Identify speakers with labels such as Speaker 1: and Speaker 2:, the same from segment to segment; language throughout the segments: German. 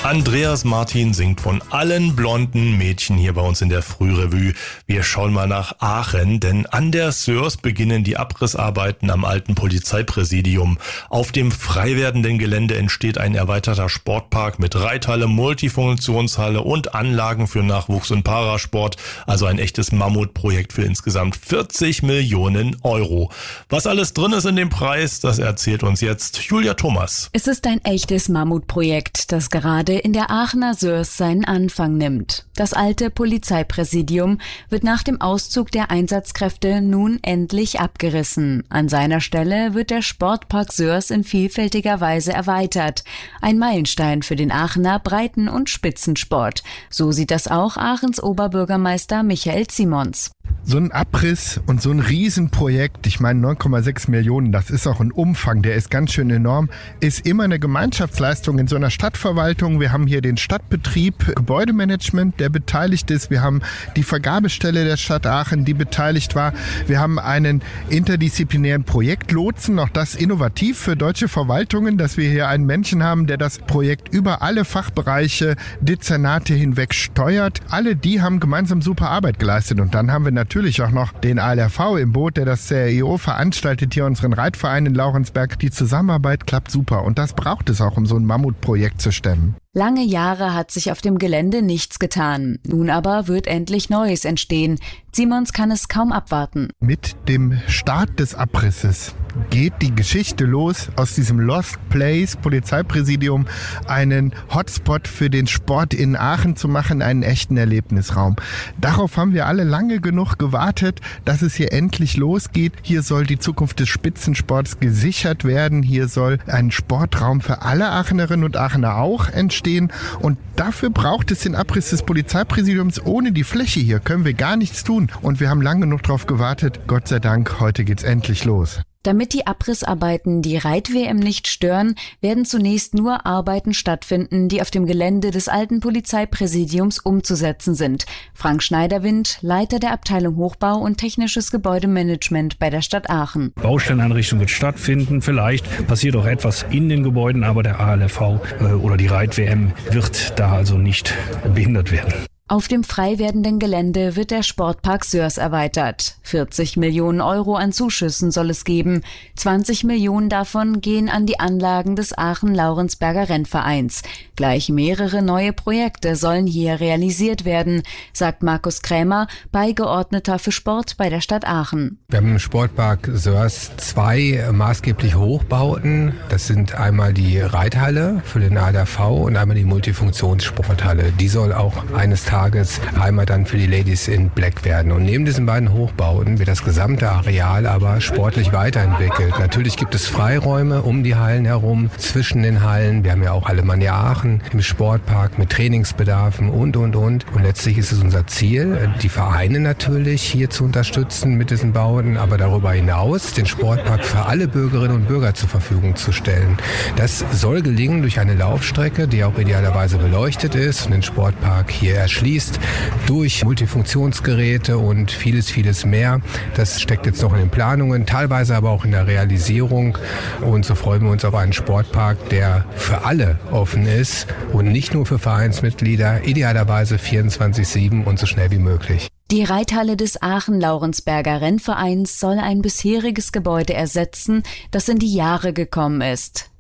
Speaker 1: Andreas Martin singt von allen blonden Mädchen hier bei uns in der Frührevue. Wir schauen mal nach Aachen, denn an der Sörs beginnen die Abrissarbeiten am alten Polizeipräsidium. Auf dem frei werdenden Gelände entsteht ein erweiterter Sportpark mit Reithalle, Multifunktionshalle und Anlagen für Nachwuchs- und Parasport. Also ein echtes Mammutprojekt für insgesamt 40 Millionen Euro. Was alles drin ist in dem Preis, das erzählt uns jetzt Julia Thomas.
Speaker 2: Es ist ein echtes Mammutprojekt, das gerade in der Aachener Sörs seinen Anfang nimmt. Das alte Polizeipräsidium wird nach dem Auszug der Einsatzkräfte nun endlich abgerissen. An seiner Stelle wird der Sportpark Sörs in vielfältiger Weise erweitert. Ein Meilenstein für den Aachener Breiten- und Spitzensport. So sieht das auch Aachens Oberbürgermeister Michael Simons.
Speaker 3: So ein Abriss und so ein Riesenprojekt, ich meine 9,6 Millionen, das ist auch ein Umfang, der ist ganz schön enorm, ist immer eine Gemeinschaftsleistung in so einer Stadtverwaltung. Wir haben hier den Stadtbetrieb Gebäudemanagement, der beteiligt ist. Wir haben die Vergabestelle der Stadt Aachen, die beteiligt war. Wir haben einen interdisziplinären Projektlotsen, auch das innovativ für deutsche Verwaltungen, dass wir hier einen Menschen haben, der das Projekt über alle Fachbereiche, Dezernate hinweg steuert. Alle die haben gemeinsam super Arbeit geleistet und dann haben wir natürlich auch noch den ALRV im Boot, der das CRIO veranstaltet, hier unseren Reitverein in Laurensberg. Die Zusammenarbeit klappt super und das braucht es auch, um so ein Mammutprojekt zu stemmen.
Speaker 2: Lange Jahre hat sich auf dem Gelände nichts getan. Nun aber wird endlich Neues entstehen. Simons kann es kaum abwarten.
Speaker 3: Mit dem Start des Abrisses geht die Geschichte los, aus diesem Lost Place Polizeipräsidium einen Hotspot für den Sport in Aachen zu machen, einen echten Erlebnisraum. Darauf haben wir alle lange genug gewartet, dass es hier endlich losgeht. Hier soll die Zukunft des Spitzensports gesichert werden. Hier soll ein Sportraum für alle Aachenerinnen und Aachener auch entstehen. Und dafür braucht es den Abriss des Polizeipräsidiums. Ohne die Fläche hier können wir gar nichts tun. Und wir haben lange genug darauf gewartet. Gott sei Dank, heute geht's endlich los.
Speaker 2: Damit die Abrissarbeiten die Reit-WM nicht stören, werden zunächst nur Arbeiten stattfinden, die auf dem Gelände des alten Polizeipräsidiums umzusetzen sind. Frank Schneiderwind, Leiter der Abteilung Hochbau und technisches Gebäudemanagement bei der Stadt Aachen.
Speaker 4: Baustelleneinrichtung wird stattfinden, vielleicht passiert auch etwas in den Gebäuden, aber der ALRV oder die Reit-WM wird da also nicht behindert werden.
Speaker 2: Auf dem frei werdenden Gelände wird der Sportpark Sörs erweitert. 40 Millionen Euro an Zuschüssen soll es geben. 20 Millionen davon gehen an die Anlagen des Aachen-Laurensberger Rennvereins. Gleich mehrere neue Projekte sollen hier realisiert werden, sagt Markus Krämer, Beigeordneter für Sport bei der Stadt Aachen.
Speaker 5: Wir haben im Sportpark Sörs 2 maßgebliche Hochbauten. Das sind einmal die Reithalle für den ALRV und einmal die Multifunktionssporthalle. Die soll auch eines Tages einmal dann für die Ladies in Black werden. Und neben diesen beiden Hochbauten wird das gesamte Areal aber sportlich weiterentwickelt. Natürlich gibt es Freiräume um die Hallen herum, zwischen den Hallen. Wir haben ja auch Alemannia Aachen im Sportpark mit Trainingsbedarfen und. Und letztlich ist es unser Ziel, die Vereine natürlich hier zu unterstützen mit diesen Bauten, aber darüber hinaus den Sportpark für alle Bürgerinnen und Bürger zur Verfügung zu stellen. Das soll gelingen durch eine Laufstrecke, die auch idealerweise beleuchtet ist und den Sportpark hier erschließt durch Multifunktionsgeräte und vieles mehr. Das steckt jetzt noch in den Planungen, teilweise aber auch in der Realisierung. Und so freuen wir uns auf einen Sportpark, der für alle offen ist und nicht nur für Vereinsmitglieder, idealerweise 24/7 und so schnell wie möglich.
Speaker 2: Die Reithalle des Aachen-Laurensberger Rennvereins soll ein bisheriges Gebäude ersetzen, das in die Jahre gekommen ist.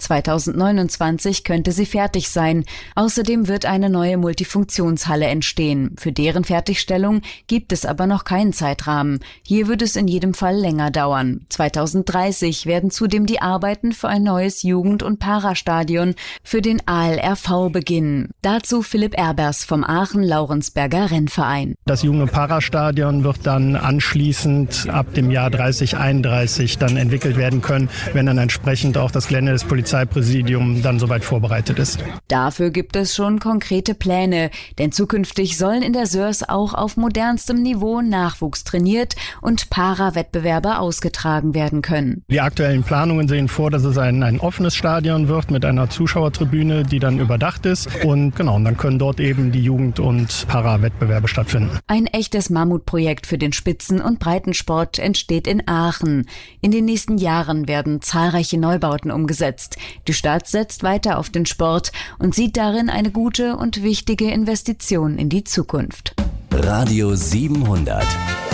Speaker 2: 2029 könnte sie fertig sein. Außerdem wird eine neue Multifunktionshalle entstehen. Für deren Fertigstellung gibt es aber noch keinen Zeitrahmen. Hier wird es in jedem Fall länger dauern. 2030 werden zudem die Arbeiten für ein neues Jugend- und Parastadion für den ALRV beginnen. Dazu Philipp Erbers vom Aachen-Laurensberger Rennverein.
Speaker 6: Das Jugend- und Parastadion wird dann anschließend ab dem Jahr 3031 dann entwickelt werden können, wenn dann entsprechend auch das Gelände des Polizeipräsidiums dann soweit vorbereitet ist.
Speaker 2: Dafür gibt es schon konkrete Pläne, denn zukünftig sollen in der Sörs auch auf modernstem Niveau Nachwuchs trainiert und Para-Wettbewerbe ausgetragen werden können.
Speaker 6: Die aktuellen Planungen sehen vor, dass es ein offenes Stadion wird mit einer Zuschauertribüne, die dann überdacht ist und dann können dort eben die Jugend- und Para-Wettbewerbe stattfinden.
Speaker 2: Ein echtes Das Mammutprojekt für den Spitzen- und Breitensport entsteht in Aachen. In den nächsten Jahren werden zahlreiche Neubauten umgesetzt. Die Stadt setzt weiter auf den Sport und sieht darin eine gute und wichtige Investition in die Zukunft.
Speaker 7: Radio 700